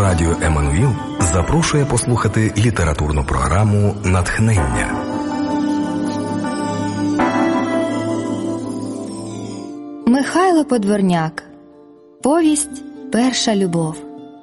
Радіо Еммануїл запрошує послухати літературну програму «Натхнення». Михайло Подворняк. Повість «Перша любов».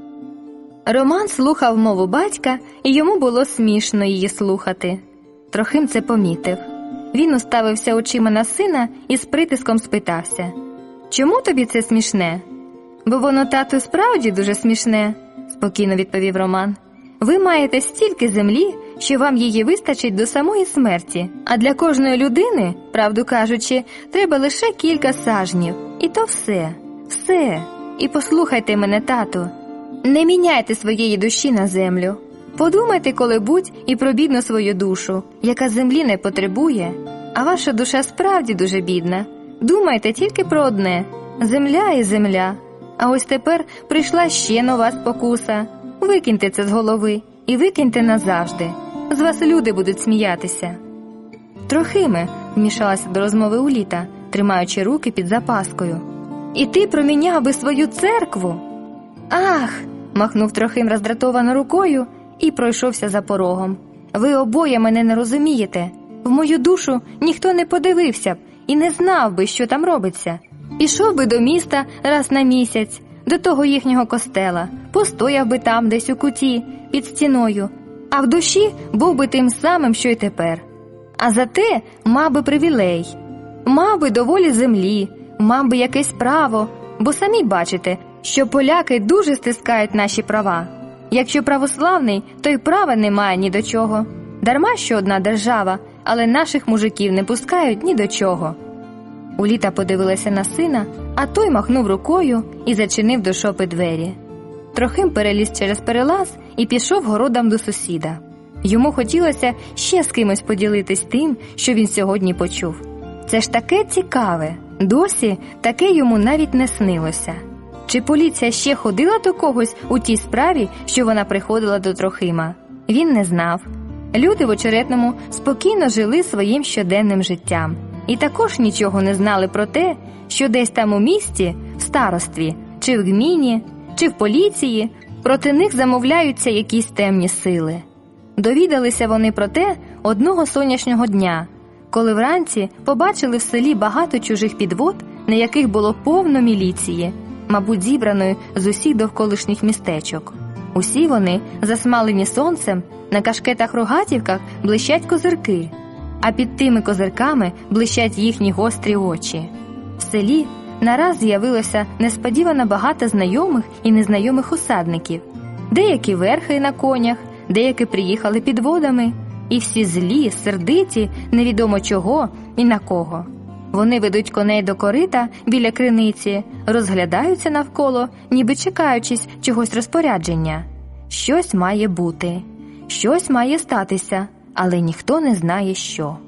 Роман слухав мову батька, і йому було смішно її слухати. Трохим це помітив. Він уставився очима на сина і з притиском спитався: «Чому тобі це смішне?» «Бо воно, тату, справді дуже смішне», – спокійно відповів Роман. «Ви маєте стільки землі, що вам її вистачить до самої смерті. А для кожної людини, правду кажучи, треба лише кілька сажнів. І то все. Все. І послухайте мене, тату. Не міняйте своєї душі на землю. Подумайте коли-будь і про бідну свою душу, яка землі не потребує. А ваша душа справді дуже бідна. Думайте тільки про одне – земля і земля. А ось тепер прийшла ще нова спокуса. Викиньте це з голови і викиньте назавжди. З вас люди будуть сміятися». «Трохиме», – вмішалася до розмови Уліта, тримаючи руки під запаскою. «І ти проміняв би свою церкву?» «Ах!» – махнув Трохим роздратовано рукою і пройшовся за порогом. «Ви обоє мене не розумієте. В мою душу ніхто не подивився б і не знав би, що там робиться. Пішов би до міста раз на місяць, до того їхнього костела, постояв би там десь у куті, під стіною, а в душі був би тим самим, що й тепер. А зате мав би привілей, мав би доволі землі, мав би якесь право, бо самі бачите, що поляки дуже стискають наші права. Якщо православний, то й права немає ні до чого. Дарма, що одна держава, але наших мужиків не пускають ні до чого». Уліта подивилася на сина, а той махнув рукою і зачинив до шопи двері. Трохим переліз через перелаз і пішов городом до сусіда. Йому хотілося ще з кимось поділитись тим, що він сьогодні почув. Це ж таке цікаве. Досі таке йому навіть не снилося. Чи поліція ще ходила до когось у тій справі, що вона приходила до Трохима? Він не знав. Люди в Очеретному спокійно жили своїм щоденним життям. І також нічого не знали про те, що десь там у місті, в старостві, чи в гміні, чи в поліції проти них замовляються якісь темні сили. Довідалися вони про те одного сонячного дня, коли вранці побачили в селі багато чужих підвод, на яких було повно міліції, мабуть, зібраної з усіх довколишніх містечок. Усі вони, засмалені сонцем, на кашкетах-рогатівках блищать козирки, а під тими козирками блищать їхні гострі очі. В селі нараз з'явилося несподівано багато знайомих і незнайомих осадників. Деякі верхи на конях, деякі приїхали підводами, і всі злі, сердиті, невідомо чого і на кого. Вони ведуть коней до корита біля криниці, розглядаються навколо, ніби чекаючись чогось розпорядження. Щось має бути, щось має статися, але ніхто не знає, що.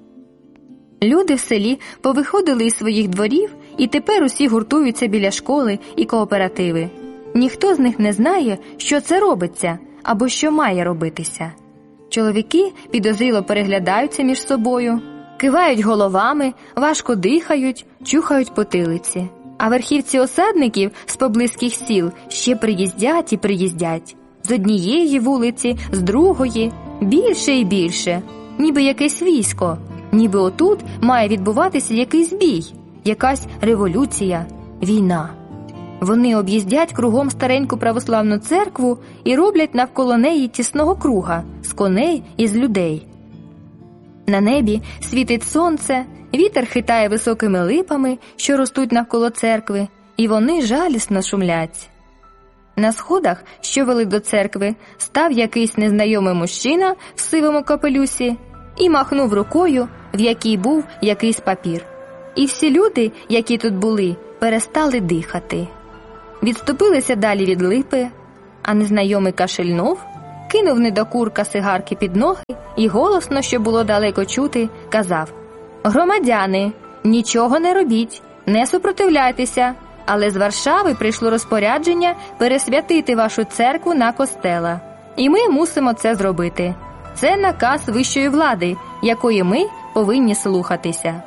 Люди в селі повиходили із своїх дворів, і тепер усі гуртуються біля школи і кооперативи. Ніхто з них не знає, що це робиться, або що має робитися. Чоловіки підозріло переглядаються між собою, кивають головами, важко дихають, чухають потилиці. А верхівці осадників з поблизьких сіл ще приїздять і приїздять. З однієї вулиці, з другої, більше і більше, ніби якесь військо, ніби отут має відбуватися якийсь бій, якась революція, війна. Вони об'їздять кругом стареньку православну церкву і роблять навколо неї тісного круга з коней і з людей. На небі світить сонце, вітер хитає високими липами, що ростуть навколо церкви, і вони жалісно шумлять. На сходах, що вели до церкви, став якийсь незнайомий мужчина в сивому капелюсі і махнув рукою, в якій був якийсь папір. І всі люди, які тут були, перестали дихати. Відступилися далі від липи, а незнайомий кашельнув, кинув недокурка сигарки під ноги і голосно, що було далеко чути, казав: «Громадяни, нічого не робіть, не супротивляйтеся, але з Варшави прийшло розпорядження пересвятити вашу церкву на костела. І ми мусимо це зробити. Це наказ вищої влади, якої ми повинні слухатися».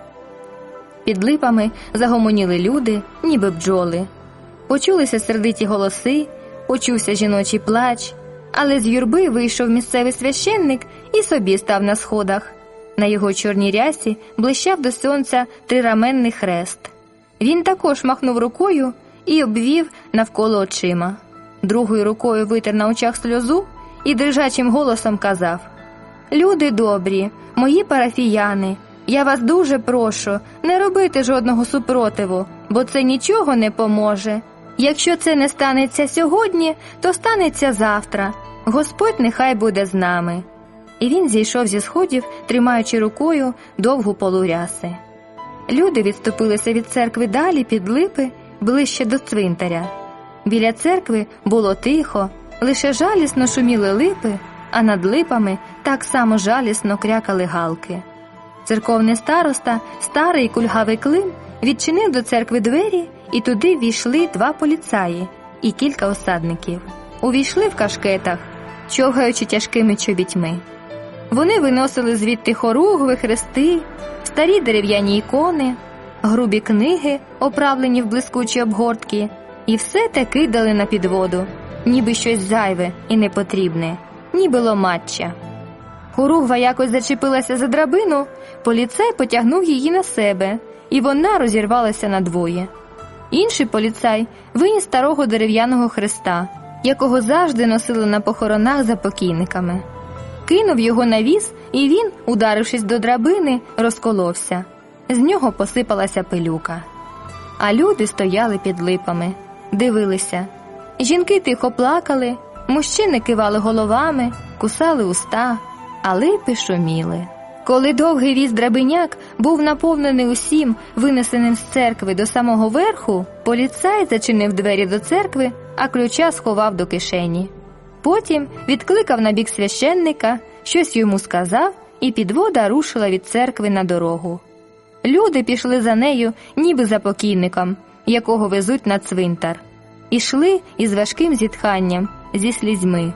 Під липами загомоніли люди, ніби бджоли. Почулися сердиті голоси, почувся жіночий плач, але з юрби вийшов місцевий священник і собі став на сходах. На його чорній рясі блищав до сонця трираменний хрест. Він також махнув рукою і обвів навколо очима. Другою рукою витер на очах сльозу і дрижачим голосом казав: «Люди добрі, мої парафіяни, я вас дуже прошу, не робити жодного супротиву, бо це нічого не поможе. Якщо це не станеться сьогодні, то станеться завтра. Господь нехай буде з нами». І він зійшов зі сходів, тримаючи рукою довгу полу ряси. Люди відступилися від церкви далі під липи, ближче до цвинтаря. Біля церкви було тихо, лише жалісно шуміли липи, а над липами так само жалісно крякали галки. Церковний староста, старий кульгавий Клим, відчинив до церкви двері, і туди війшли 2 поліцаї і кілька осадників. Увійшли в кашкетах, човгаючи тяжкими чобітьми. Вони виносили звідти хоругви, хрести, старі дерев'яні ікони, грубі книги, оправлені в блискучі обгортки, і все те кидали на підводу, ніби щось зайве і непотрібне, ніби ломаччя. Хоругва якось зачепилася за драбину, поліцай потягнув її на себе, і вона розірвалася надвоє. Інший поліцай виніс старого дерев'яного хреста, якого завжди носили на похоронах за покійниками. Кинув його на віз, і він, ударившись до драбини, розколовся. З нього посипалася пилюка. А люди стояли під липами, дивилися. Жінки тихо плакали, мужчини кивали головами, кусали уста, а липи шуміли. Коли довгий віз-драбиняк був наповнений усім, винесеним з церкви до самого верху, поліцай зачинив двері до церкви, а ключа сховав до кишені. Потім відкликав на бік священника, щось йому сказав, і підвода рушила від церкви на дорогу. Люди пішли за нею, ніби за покійником, якого везуть на цвинтар. Ішли із важким зітханням, зі слізьми.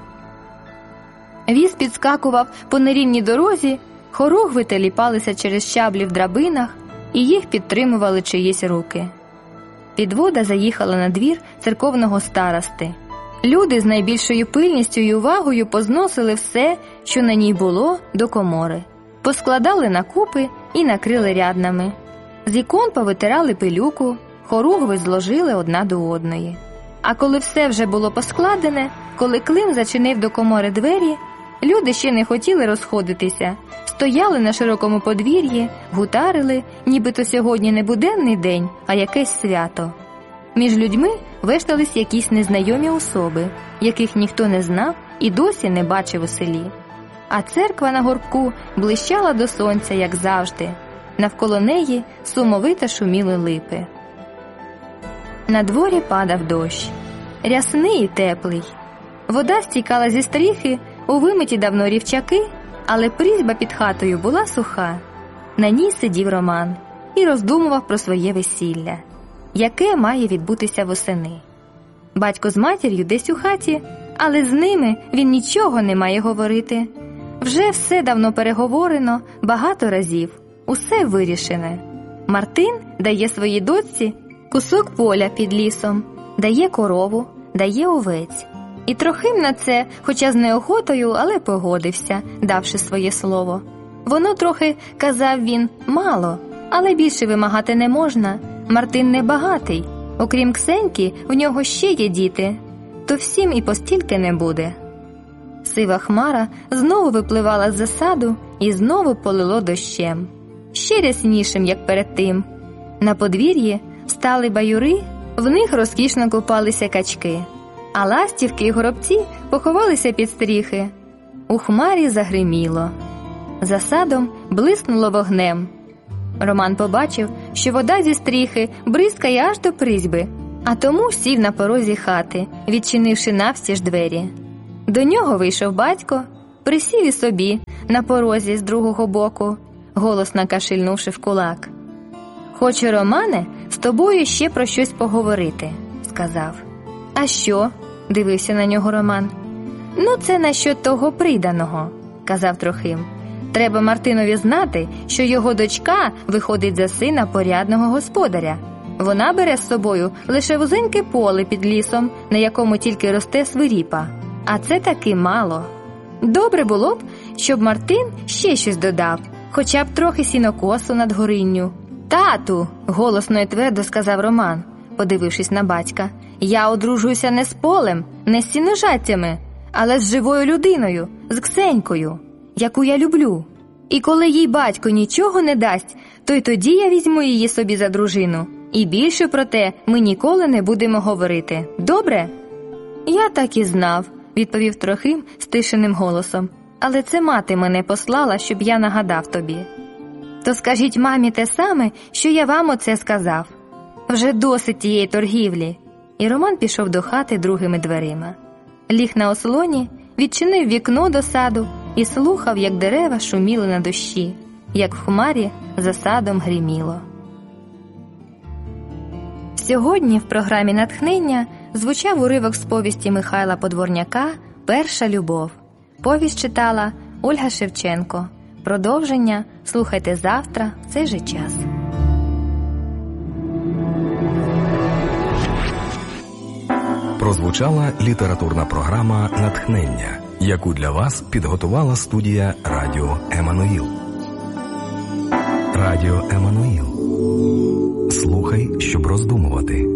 Віз підскакував по нерівній дорозі, хоругви теліпалися через щаблі в драбинах, і їх підтримували чиїсь руки. Підвода заїхала на двір церковного старости. Люди з найбільшою пильністю і увагою позносили все, що на ній було, до комори. Поскладали на купи і накрили ряднами. З ікон повитирали пилюку, хоругви зложили одна до одної. А коли все вже було поскладене, коли Клим зачинив до комори двері, люди ще не хотіли розходитися, стояли на широкому подвір'ї, гутарили, нібито сьогодні не буденний день, а якесь свято. Між людьми вештались якісь незнайомі особи, яких ніхто не знав і досі не бачив у селі. А церква на горбку блищала до сонця, як завжди. Навколо неї сумовито шуміли липи. На дворі падав дощ. Рясний і теплий. Вода стікала зі стріхи у вимиті давно рівчаки, але призьба під хатою була суха. На ній сидів Роман і роздумував про своє весілля, яке має відбутися восени. Батько з матір'ю десь у хаті, але з ними він нічого не має говорити. Вже все давно переговорено, багато разів, усе вирішене. Мартин дає своїй дочці кусок поля під лісом, дає корову, дає овець. І Трохим на це, хоча з неохотою, але погодився, давши своє слово. Воно трохи, казав він, мало, але більше вимагати не можна. Мартин не багатий, окрім Ксеньки, в нього ще є діти, то всім і постільки не буде. Сива хмара знову випливала з засаду і знову полило дощем. Ще ряснішим, як перед тим. На подвір'ї стали баюри, в них розкішно купалися качки, а ластівки й горобці поховалися під стріхи. У хмарі загриміло. За садом блиснуло вогнем. Роман побачив, що вода зі стріхи бризкає аж до призьби, а тому сів на порозі хати, відчинивши навстіж двері. До нього вийшов батько, присів і собі на порозі з другого боку, голосно кашильнувши в кулак. «Хочу, Романе, з тобою ще про щось поговорити», – сказав. «А що?» – дивився на нього Роман. «Ну, це насчет того приданого», – казав Трохим. «Треба Мартинові знати, що його дочка виходить за сина порядного господаря. Вона бере з собою лише вузеньке поле під лісом, на якому тільки росте свиріпа. А це таки мало. Добре було б, щоб Мартин ще щось додав, хоча б трохи сінокосу над горинню. «Тату!» – голосно і твердо сказав Роман, подивившись на батька. «Я одружуюся не з полем, не з сіножаттями, але з живою людиною, з Ксенькою, яку я люблю. І коли їй батько нічого не дасть, то й тоді я візьму її собі за дружину. І більше про те ми ніколи не будемо говорити. Добре?» «Я так і знав», – відповів Трохим стишеним голосом. «Але це мати мене послала, щоб я нагадав тобі». «То скажіть мамі те саме, що я вам оце сказав. Вже досить тієї торгівлі». І Роман пішов до хати другими дверима. Ліг на ослоні, відчинив вікно до саду і слухав, як дерева шуміли на дощі, як в хмарі за садом гриміло. Сьогодні в програмі «Натхнення» звучав уривок з повісті Михайла Подворняка «Перша любов». Повість читала Ольга Шевченко. Продовження слухайте завтра в цей же час. Прозвучала літературна програма «Натхнення», яку для вас підготувала студія Радіо Еммануїл. Радіо Еммануїл. Слухай, щоб роздумувати.